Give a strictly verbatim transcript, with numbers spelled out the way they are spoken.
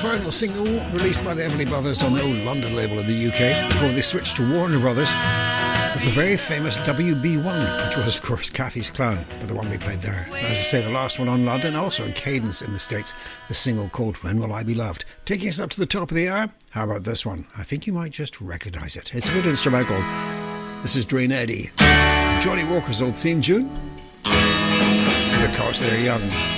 final single released by the Everly Brothers on the old London label in the U K before they switched to Warner Brothers with the very famous W B one, which was of course Cathy's Clown, but the one we played there. As I say, the last one on London, also in Cadence in the States, the single called When Will I Be Loved. Taking us up to the top of the hour, how about this one? I think you might just recognise it. It's a good instrumental. This is Drain Eddy, Johnny Walker's old theme tune, and of course they're young.